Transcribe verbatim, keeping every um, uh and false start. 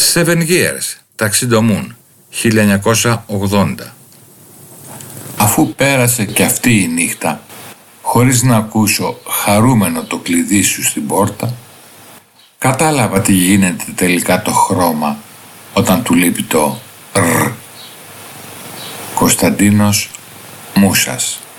Seven Years, Tuxedo Moon, χίλια εννιακόσια ογδόντα. Αφού πέρασε κι αυτή η νύχτα, χωρίς να ακούσω χαρούμενο το κλειδί σου στην πόρτα, κατάλαβα τι γίνεται τελικά το χρώμα όταν του λείπει το ρ. Κωνσταντίνος Μούσας.